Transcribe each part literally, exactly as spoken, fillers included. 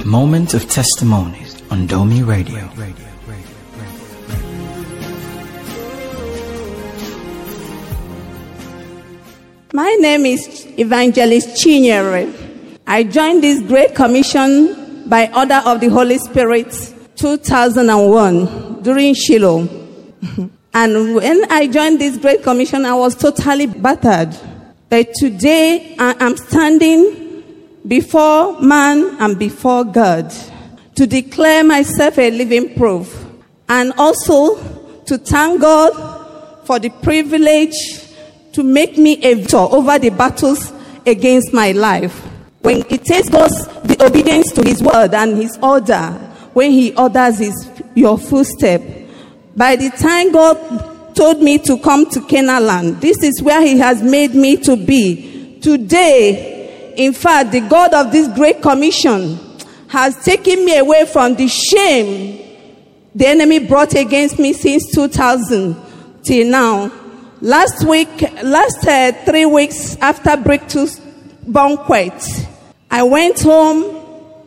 Moment of Testimonies on Domi Radio. My name is Evangelist Chinyere. I joined this Great Commission by order of the Holy Spirit two thousand one during Shiloh. And when I joined this Great Commission, I was totally battered. But today, I am standing before man and before God to declare myself a living proof, and also to thank God for the privilege to make me a victor over the battles against my life. When it takes God's the obedience to His word and His order, when He orders his, your footstep. By the time God told me to come to Canaan land, this is where He has made me to be. Today, in fact, the God of this Great Commission has taken me away from the shame the enemy brought against me since two thousand till now. Last week, last uh, three weeks after Breakthrough Banquet, I went home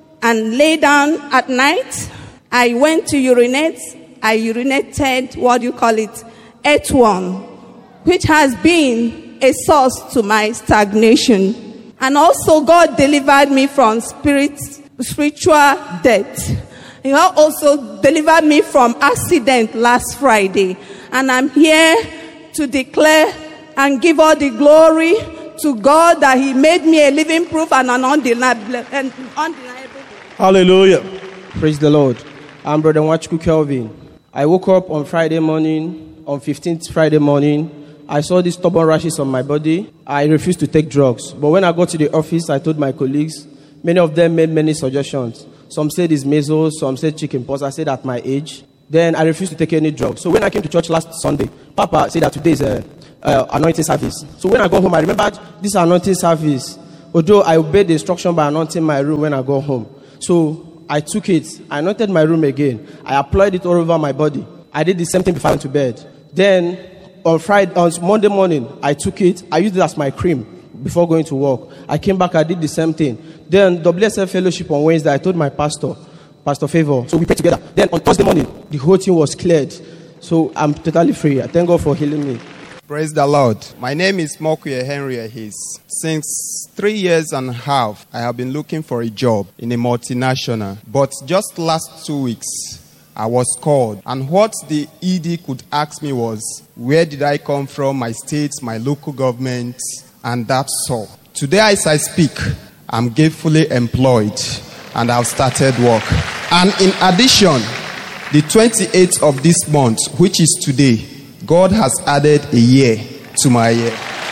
and lay down at night. I went to urinate. I urinated, what do you call it, earthworm, which has been a source to my stagnation. And also God delivered me from spirit, spiritual death. He also delivered me from accident last Friday. And I'm here to declare and give all the glory to God that He made me a living proof and an undeniable. And undeniable. Hallelujah. Praise the Lord. I'm Brother Nwachukwu Kelvin. I woke up on Friday morning, on fifteenth Friday morning. I saw these stubborn rashes on my body. I refused to take drugs. But when I got to the office, I told my colleagues. Many of them made many suggestions. Some said it's measles, some said chickenpox. I said at my age. Then I refused to take any drugs. So when I came to church last Sunday, Papa said that today is a uh, anointing service. So when I got home, I remembered this anointing service. Although I obeyed the instruction by anointing my room when I got home. So I took it. I anointed my room again. I applied it all over my body. I did the same thing before I went to bed. Then on Friday, on Monday morning, I took it. I used it as my cream before going to work. I came back. I did the same thing. Then W S F Fellowship on Wednesday, I told my pastor, Pastor Favor. So we prayed together. Then on Thursday morning, the whole thing was cleared. So I'm totally free. I thank God for healing me. Praise the Lord. My name is Mokuye Henry Ahis. Since three years and a half, I have been looking for a job in a multinational. But just last two weeks, I was called. And what the E D could ask me was, where did I come from, my state, my local government, and that's all. Today as I speak, I'm gainfully employed and I've started work. And in addition, the twenty-eighth of this month, which is today, God has added a year to my year.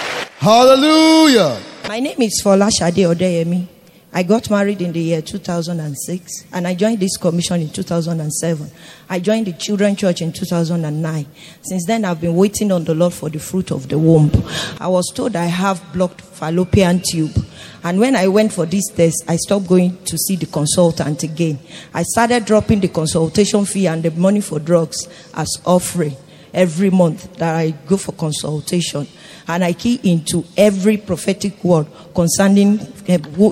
Hallelujah. My name is Fola Shade Odeyemi. I got married in the year two thousand six and I joined this commission in two thousand seven. I joined the Children's Church in two thousand nine. Since then, I've been waiting on the Lord for the fruit of the womb. I was told I have blocked fallopian tube. And when I went for this test, I stopped going to see the consultant again. I started dropping the consultation fee and the money for drugs as offering every month that I go for consultation. And I key into every prophetic word concerning uh,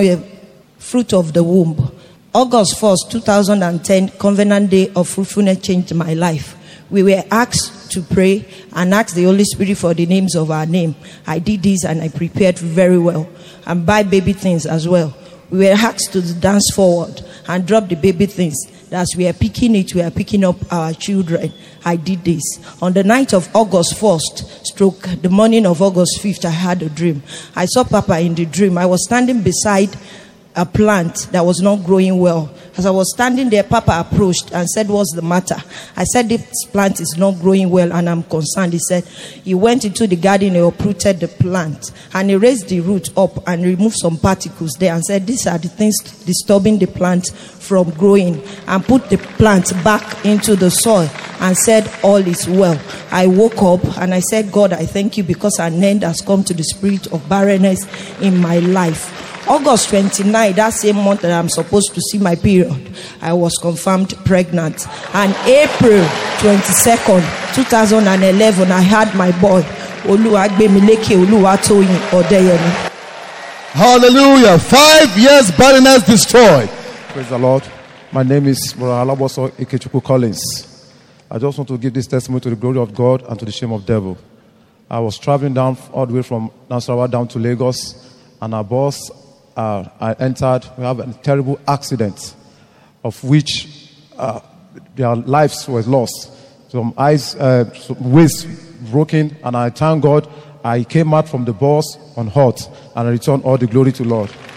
fruit of the womb. August first, two thousand ten, Covenant Day of Fruitfulness changed my life. We were asked to pray and ask the Holy Spirit for the names of our name. I did this and I prepared very well. And buy baby things as well. We were asked to dance forward and drop the baby things. As we are picking it, we are picking up our children. I did this. On the night of August first, stroke the morning of August fifth, I had a dream. I saw Papa in the dream. I was standing beside a plant that was not growing well. As I was standing there, Papa approached and said, "What's the matter?" I said, "This plant is not growing well and I'm concerned." He said, he went into the garden and uprooted the plant and he raised the root up and removed some particles there and said, "These are the things disturbing the plant from growing," and put the plant back into the soil and said, "All is well." I woke up and I said, "God, I thank you because an end has come to the spirit of barrenness in my life." August twenty-ninth, that same month that I'm supposed to see my period, I was confirmed pregnant. And April twenty-second, twenty eleven, I had my boy, Oluwagbemileke Oluwatoyin Odeyemi. Hallelujah. Five years barrenness destroyed. Praise the Lord. My name is Brother Alaboso Ikechukwu Collins. I just want to give this testimony to the glory of God and to the shame of the devil. I was traveling down all the way from Nasarawa down to Lagos, and our bus, uh, I entered, we have a terrible accident, of which uh, their lives were lost. Some eyes, uh, some waist broken, and I thank God I came out from the bus unhurt, and I return all the glory to Lord.